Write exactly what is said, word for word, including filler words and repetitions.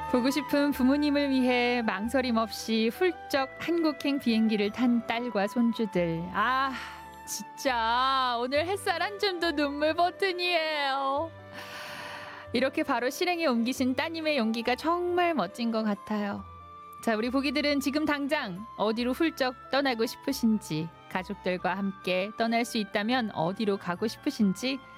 보고 싶은 부모님을 위해 망설임 없이 훌쩍 한국행 비행기를 탄 딸과 손주들. 아, 진짜 오늘 햇살 한 줌도 눈물 버튼이에요. 이렇게 바로 실행에 옮기신 따님의 용기가 정말 멋진 것 같아요. 자, 우리 보기들은 지금 당장 어디로 훌쩍 떠나고 싶으신지, 가족들과 함께 떠날 수 있다면 어디로 가고 싶으신지